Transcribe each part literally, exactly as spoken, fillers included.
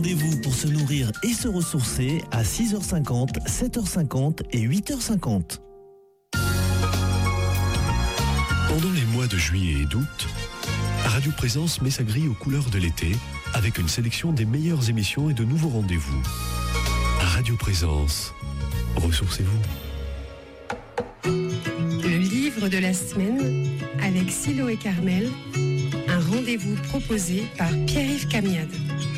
Rendez-vous pour se nourrir et se ressourcer à six heures cinquante, sept heures cinquante et huit heures cinquante. Pendant les mois de juillet et d'août, Radio Présence met sa grille aux couleurs de l'été avec une sélection des meilleures émissions et de nouveaux rendez-vous. Radio Présence, ressourcez-vous. Le livre de la semaine avec Silo et Carmel, un rendez-vous proposé par Pierre-Yves Camiade.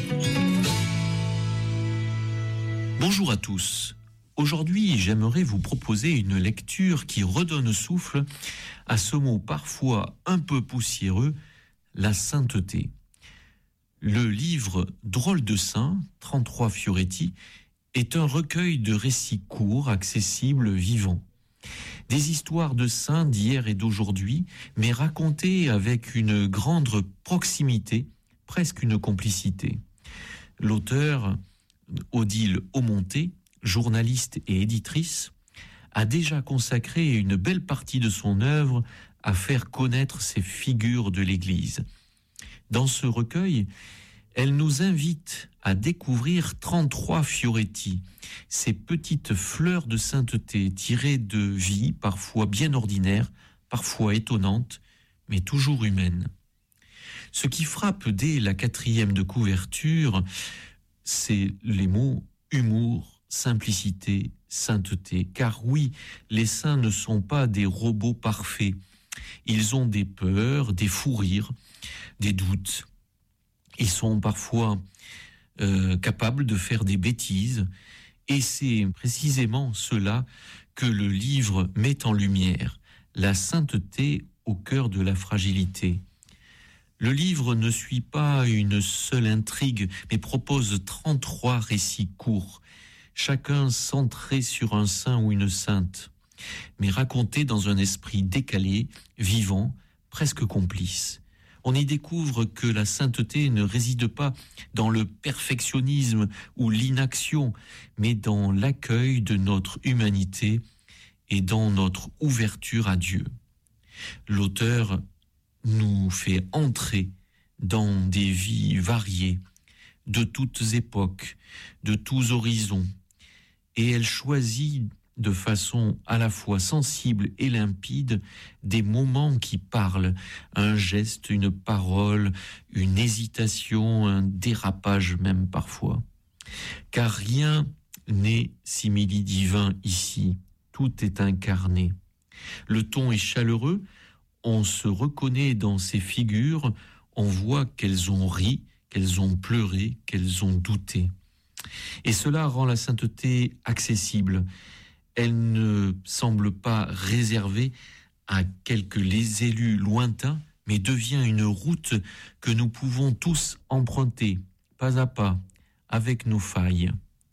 Bonjour à tous. Aujourd'hui, j'aimerais vous proposer une lecture qui redonne souffle à ce mot parfois un peu poussiéreux, la sainteté. Le livre Drôle de saint, trente-trois Fioretti, est un recueil de récits courts, accessibles, vivants. Des histoires de saints d'hier et d'aujourd'hui, mais racontées avec une grande proximité, presque une complicité. L'auteur, Odile Aumonté, journaliste et éditrice, a déjà consacré une belle partie de son œuvre à faire connaître ces figures de l'Église. Dans ce recueil, elle nous invite à découvrir trente-trois Fioretti, ces petites fleurs de sainteté tirées de vies parfois bien ordinaires, parfois étonnantes, mais toujours humaines. Ce qui frappe dès la quatrième de couverture, c'est les mots humour, simplicité, sainteté. Car oui, les saints ne sont pas des robots parfaits. Ils ont des peurs, des fous rires, des doutes. Ils sont parfois euh, capables de faire des bêtises. Et c'est précisément cela que le livre met en lumière. La sainteté au cœur de la fragilité. Le livre ne suit pas une seule intrigue, mais propose trente-trois récits courts, chacun centré sur un saint ou une sainte, mais raconté dans un esprit décalé, vivant, presque complice. On y découvre que la sainteté ne réside pas dans le perfectionnisme ou l'inaction, mais dans l'accueil de notre humanité et dans notre ouverture à Dieu. L'auteur nous fait entrer dans des vies variées, de toutes époques, de tous horizons, et elle choisit de façon à la fois sensible et limpide des moments qui parlent, un geste, une parole, une hésitation, un dérapage même parfois. Car rien n'est simili-divin ici, tout est incarné. Le ton est chaleureux, on se reconnaît dans ces figures, on voit qu'elles ont ri, qu'elles ont pleuré, qu'elles ont douté. Et cela rend la sainteté accessible. Elle ne semble pas réservée à quelques les élus lointains, mais devient une route que nous pouvons tous emprunter, pas à pas, avec nos failles.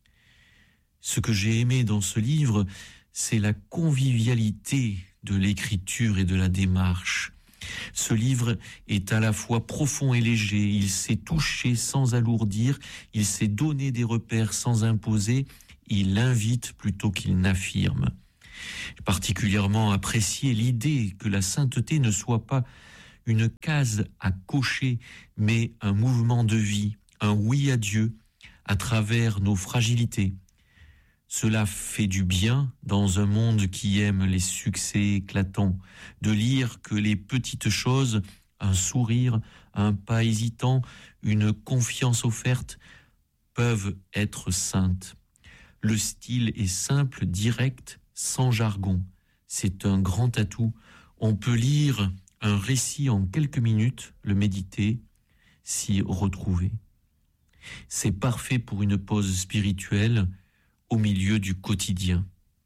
Ce que j'ai aimé dans ce livre, c'est la convivialité de l'écriture et de la démarche. Ce livre est à la fois profond et léger, il sait toucher sans alourdir, il sait donner des repères sans imposer, il invite plutôt qu'il n'affirme. J'ai particulièrement apprécié l'idée que la sainteté ne soit pas une case à cocher, mais un mouvement de vie, un oui à Dieu à travers nos fragilités. Cela fait du bien dans un monde qui aime les succès éclatants, de lire que les petites choses, un sourire, un pas hésitant, une confiance offerte, peuvent être saintes. Le style est simple, direct, sans jargon. C'est un grand atout. On peut lire un récit en quelques minutes, le méditer, s'y retrouver. C'est parfait pour une pause spirituelle, au milieu du quotidien.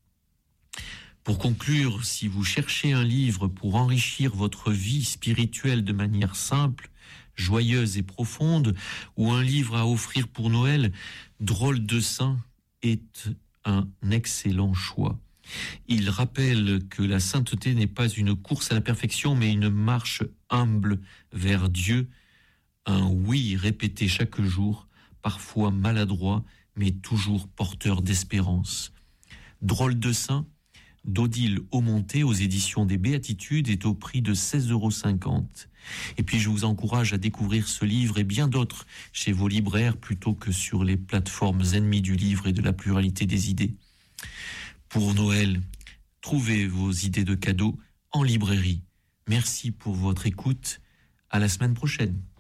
Pour conclure, si vous cherchez un livre pour enrichir votre vie spirituelle de manière simple, joyeuse et profonde, ou un livre à offrir pour Noël, Drôle de saint est un excellent choix. Il rappelle que la sainteté n'est pas une course à la perfection, mais une marche humble vers Dieu, un oui répété chaque jour, parfois maladroit, mais toujours porteur d'espérance. Drôle de saint, d'Odile Aumonté aux éditions des Béatitudes est au prix de seize euros cinquante. Et puis je vous encourage à découvrir ce livre et bien d'autres chez vos libraires plutôt que sur les plateformes ennemies du livre et de la pluralité des idées. Pour Noël, trouvez vos idées de cadeaux en librairie. Merci pour votre écoute. À la semaine prochaine.